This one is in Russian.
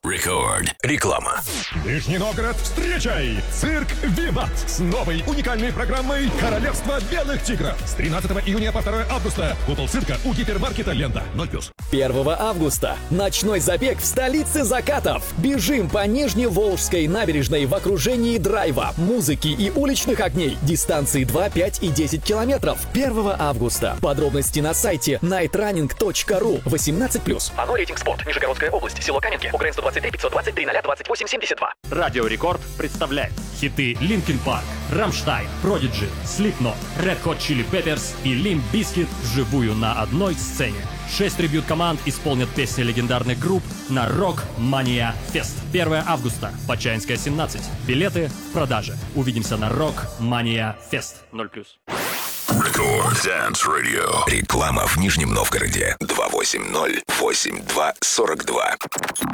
Рекорд. Реклама. Нижний Новгород, встречай! Цирк «Виват» с новой уникальной программой «Королевство белых тигров». С 13 июня по 2 августа. Купол цирка у гипермаркета «Лента». 0+. 1 августа. Ночной забег в столице закатов. Бежим по Нижневолжской набережной в окружении драйва, музыки и уличных огней. Дистанции 2, 5 и 10 километров. 1 августа. Подробности на сайте nightrunning.ru. 18+. АНО рейтинг спорт. Нижегородская область. Село Каменки. УГРН 123 523 0 28 72. Радио Рекорд представляет хиты Linkin Park, Rammstein, Prodigy, Slipknot, Red Hot Chili Peppers и Limp Bizkit вживую на одной сцене. 6 трибьют-команд исполнят песни легендарных групп на Rock Mania Fest. 1 августа. Почаинская, 17. Билеты в продаже. Увидимся на Rock Mania Fest. 0+. Рекорд Dance Radio. Реклама в Нижнем Новгороде. 280-82-42.